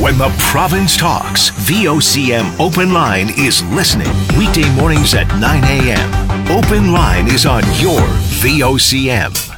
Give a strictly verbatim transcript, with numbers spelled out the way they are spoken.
When the province talks, V O C M Open Line is listening. Weekday mornings at nine a.m. Open Line is on your V O C M.